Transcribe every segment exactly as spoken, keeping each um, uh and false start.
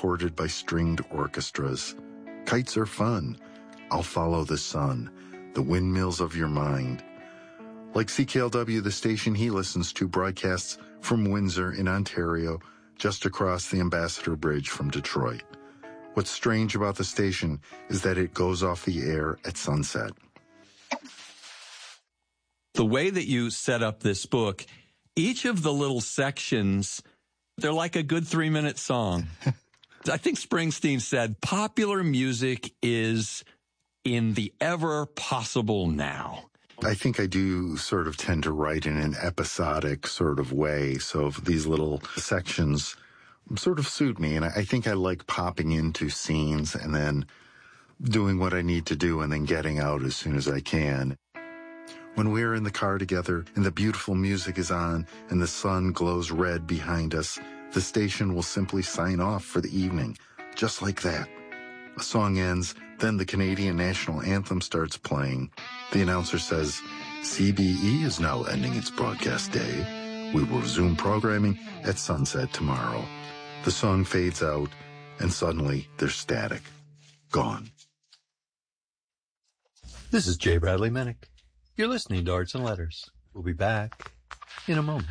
recorded by stringed orchestras. Kites are fun. I'll follow the sun, the windmills of your mind. Like C K L W, the station he listens to broadcasts from Windsor in Ontario, just across the Ambassador Bridge from Detroit. What's strange about the station is that it goes off the air at sunset. The way that you set up this book, each of the little sections, they're like a good three-minute song. I think Springsteen said, popular music is in the ever possible now. I think I do sort of tend to write in an episodic sort of way, so these little sections sort of suit me, and I think I like popping into scenes and then doing what I need to do and then getting out as soon as I can. When we're in the car together and the beautiful music is on and the sun glows red behind us, the station will simply sign off for the evening, just like that. A song ends, then the Canadian National Anthem starts playing. The announcer says, C B E is now ending its broadcast day. We will resume programming at sunset tomorrow. The song fades out, and suddenly there's static. Gone. This is J. Bradley Minnick. You're listening to Arts and Letters. We'll be back in a moment.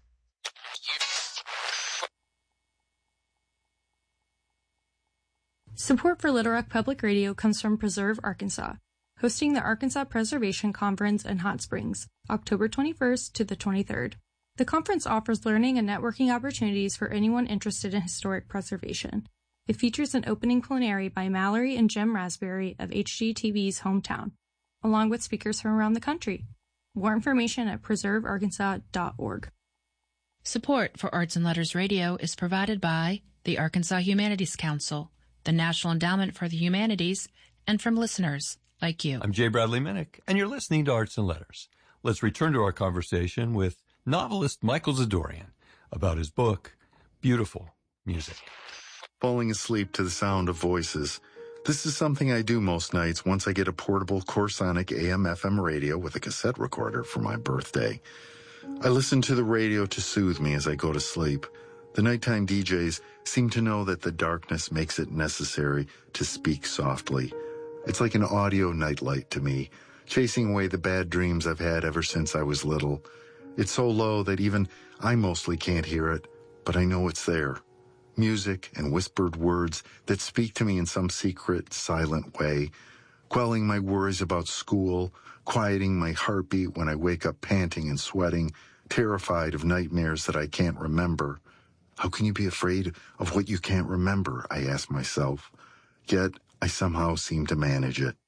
Support for Little Rock Public Radio comes from Preserve Arkansas, hosting the Arkansas Preservation Conference in Hot Springs, October twenty-first to the twenty-third. The conference offers learning and networking opportunities for anyone interested in historic preservation. It features an opening plenary by Mallory and Jem Raspberry of H G T V's hometown, along with speakers from around the country. More information at preserve arkansas dot org. Support for Arts and Letters Radio is provided by the Arkansas Humanities Council, the National Endowment for the Humanities, and from listeners like you. I'm J. Bradley Minnick, and you're listening to Arts and Letters. Let's return to our conversation with novelist Michael Zadorian about his book, Beautiful Music. Falling asleep to the sound of voices. This is something I do most nights once I get a portable Corsonic A M F M radio with a cassette recorder for my birthday. I listen to the radio to soothe me as I go to sleep. The nighttime D Js seem to know that the darkness makes it necessary to speak softly. It's like an audio nightlight to me, chasing away the bad dreams I've had ever since I was little. It's so low that even I mostly can't hear it, but I know it's there. Music and whispered words that speak to me in some secret, silent way, quelling my worries about school, quieting my heartbeat when I wake up panting and sweating, terrified of nightmares that I can't remember. How can you be afraid of what you can't remember, I ask myself. Yet, I somehow seem to manage it.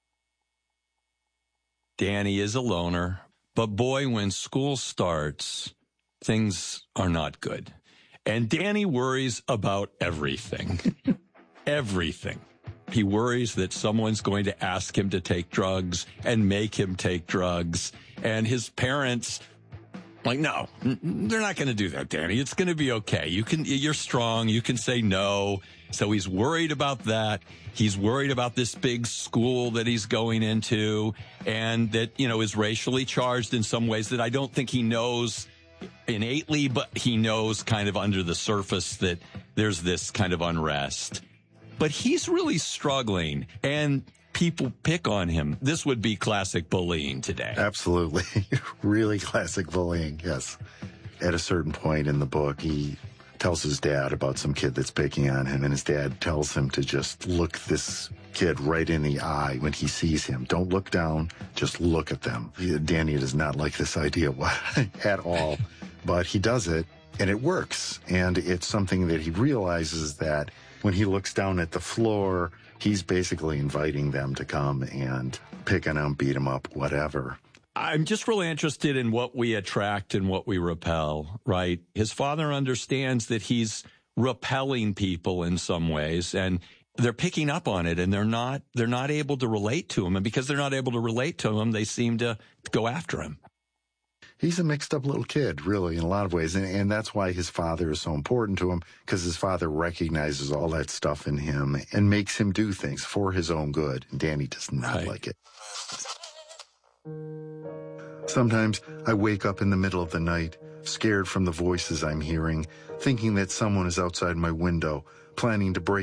Danny is a loner, but boy, when school starts, things are not good. And Danny worries about everything. Everything. He worries that someone's going to ask him to take drugs and make him take drugs. And his parents, like, no, they're not going to do that, Danny. It's going to be okay. You can, you're strong. You can say no. So he's worried about that. He's worried about this big school that he's going into and that, you know, is racially charged in some ways that I don't think he knows innately, but he knows kind of under the surface that there's this kind of unrest. But he's really struggling, and people pick on him. This would be classic bullying today. Absolutely. Really classic bullying, yes. At a certain point in the book, he tells his dad about some kid that's picking on him, and his dad tells him to just look this kid right in the eye when he sees him. Don't look down, just look at them. Danny does not like this idea at all, but he does it, and it works. And it's something that he realizes that when he looks down at the floor, he's basically inviting them to come and pick on him, beat him up, whatever. I'm just really interested in what we attract and what we repel, right? His father understands that he's repelling people in some ways, and they're picking up on it, and they're not they're not able to relate to him. And because they're not able to relate to him, they seem to go after him. He's a mixed up little kid, really, in a lot of ways. And, and that's why his father is so important to him, because his father recognizes all that stuff in him and makes him do things for his own good. And Danny does not Right. like it. Sometimes I wake up in the middle of the night, scared from the voices I'm hearing, thinking that someone is outside my window, planning to break